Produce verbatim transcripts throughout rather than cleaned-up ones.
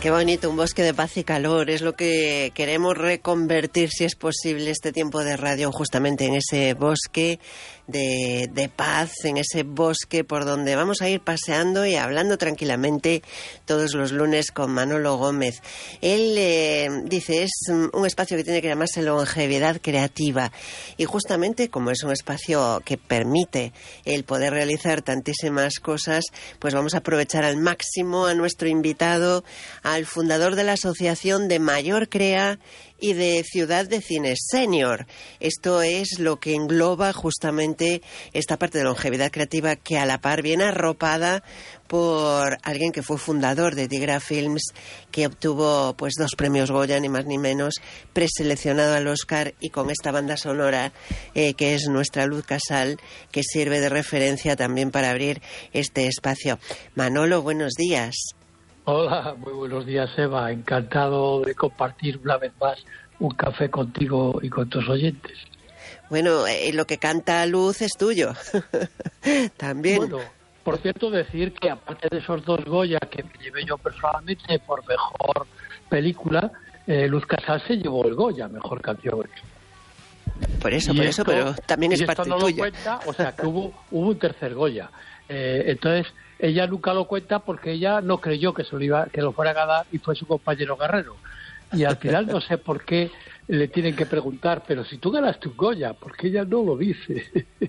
Qué bonito, un bosque de paz y calor. Es lo que queremos reconvertir, si es posible, este tiempo de radio, justamente en ese bosque de, de paz, en ese bosque por donde vamos a ir paseando y hablando tranquilamente todos los lunes con Manolo Gómez. Él eh, dice, es un espacio que tiene que llamarse longevidad creativa. Y justamente como es un espacio que permite el poder realizar tantísimas cosas, pues vamos a aprovechar al máximo a nuestro invitado, al fundador de la Asociación de Mayor Crea y de Ciudad de Cine Senior. Esto es lo que engloba justamente esta parte de longevidad creativa, que a la par viene arropada por alguien que fue fundador de Tigra Films, que obtuvo pues dos premios Goya, ni más ni menos, preseleccionado al Oscar, y con esta banda sonora eh, que es Nuestra Luz Casal, que sirve de referencia también para abrir este espacio. Manolo, buenos días. Hola, muy buenos días, Eva. Encantado de compartir una vez más un café contigo y con tus oyentes. Bueno, eh, lo que canta Luz es tuyo. También. Bueno, por cierto, decir que aparte de esos dos Goya que me llevé yo personalmente por mejor película, eh, Luz Casal se llevó el Goya, mejor canción. Por eso, y por esto, eso, pero también es y parte esto no tuya. Lo cuenta, o sea, que hubo, hubo un tercer Goya. Eh, entonces, ella nunca lo cuenta porque ella no creyó que, se lo, iba, que lo fuera a ganar, y fue su compañero Guerrero. Y al final no sé por qué le tienen que preguntar, pero si tú ganaste un Goya, porque ella no lo dice.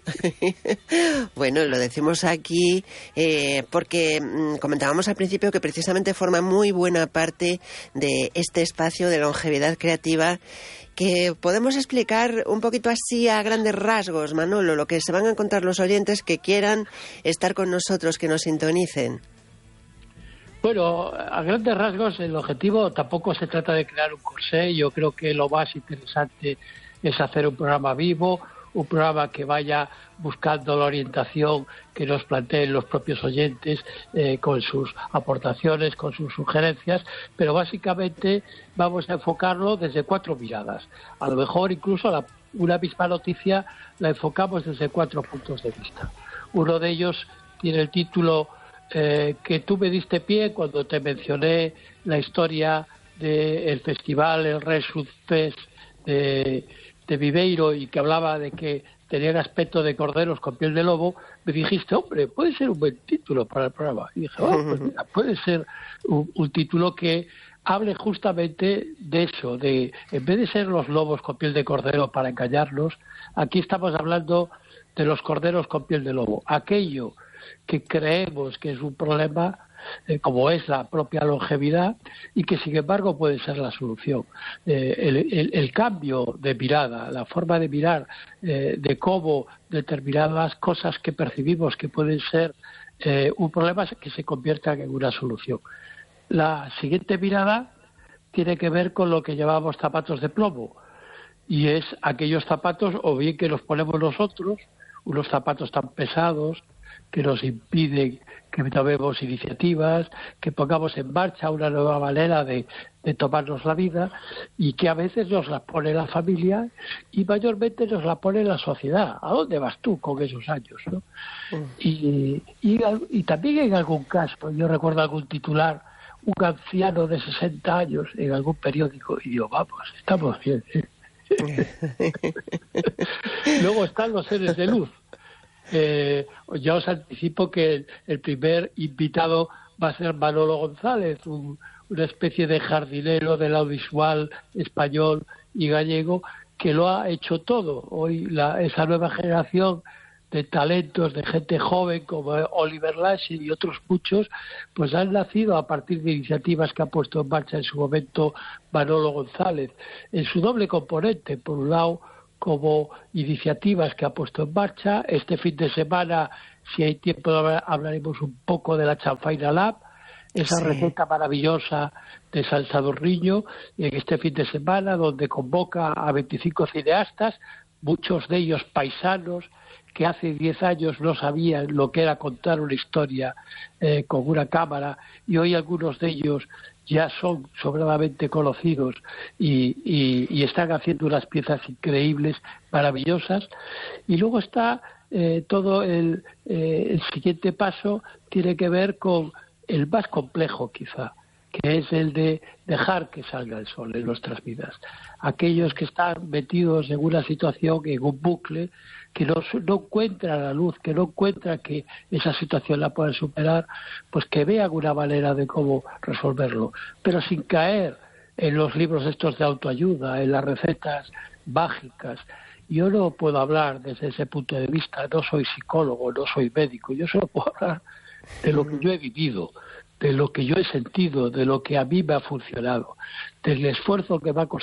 Bueno, lo decimos aquí eh, porque mmm, comentábamos al principio que precisamente forma muy buena parte de este espacio de longevidad creativa, que podemos explicar un poquito así a grandes rasgos, Manolo, lo que se van a encontrar los oyentes que quieran estar con nosotros, que nos sintonicen. Bueno, a grandes rasgos el objetivo tampoco se trata de crear un corsé. Yo creo que lo más interesante es hacer un programa vivo, un programa que vaya buscando la orientación que nos planteen los propios oyentes, eh, con sus aportaciones, con sus sugerencias, pero básicamente vamos a enfocarlo desde cuatro miradas. A lo mejor incluso la, una misma noticia la enfocamos desde cuatro puntos de vista. Uno de ellos tiene el título eh, que tú me diste pie cuando te mencioné la historia del festival, el Resud Fest de, de Viveiro, y que hablaba de que tenían aspecto de corderos con piel de lobo. Me dijiste, hombre, puede ser un buen título para el programa. Y dije, oh, pues mira, puede ser un, un título que hable justamente de eso, de en vez de ser los lobos con piel de cordero para engañarlos, aquí estamos hablando de los corderos con piel de lobo. Aquello que creemos que es un problema, eh, como es la propia longevidad, y que sin embargo puede ser la solución. Eh, el, el, el cambio de mirada, la forma de mirar, eh, de cómo determinadas cosas que percibimos que pueden ser eh, un problema, que se conviertan en una solución. La siguiente mirada tiene que ver con lo que llamamos zapatos de plomo, y es aquellos zapatos, o bien que los ponemos nosotros, unos zapatos tan pesados que nos impiden que tomemos iniciativas, que pongamos en marcha una nueva manera de, de tomarnos la vida, y que a veces nos la pone la familia y mayormente nos la pone la sociedad. ¿A dónde vas tú con esos años, no? Mm. Y, y, y también en algún caso, yo recuerdo algún titular, un anciano de sesenta años en algún periódico, y yo, vamos, estamos bien, ¿eh? Luego están los seres de luz. Eh, ya os anticipo que el, el primer invitado va a ser Manolo González, un, una especie de jardinero del audiovisual español y gallego, que lo ha hecho todo. Hoy la, esa nueva generación de talentos, de gente joven como Oliver Lassen y otros muchos, pues han nacido a partir de iniciativas que ha puesto en marcha en su momento Manolo González, en su doble componente. Por un lado, como iniciativas que ha puesto en marcha. Este fin de semana, si hay tiempo, hablaremos un poco de la Chanfaina Lab, esa sí. receta maravillosa de San Sadurniño, en este fin de semana, donde convoca a veinticinco cineastas, muchos de ellos paisanos, que hace diez años no sabían lo que era contar una historia eh, con una cámara, y hoy algunos de ellos ya son sobradamente conocidos y, y, y están haciendo unas piezas increíbles, maravillosas. Y luego está eh, todo el, eh, el siguiente paso, tiene que ver con el más complejo quizá, que es el de dejar que salga el sol en nuestras vidas. Aquellos que están metidos en una situación, en un bucle, que no, no encuentran la luz, que no encuentran que esa situación la puedan superar, pues que vean una manera de cómo resolverlo, pero sin caer en los libros estos de autoayuda, en las recetas mágicas. Yo no puedo hablar desde ese punto de vista, no soy psicólogo, no soy médico, yo solo puedo hablar de lo que yo he vivido, de lo que yo he sentido, de lo que a mí me ha funcionado, del esfuerzo que me ha costado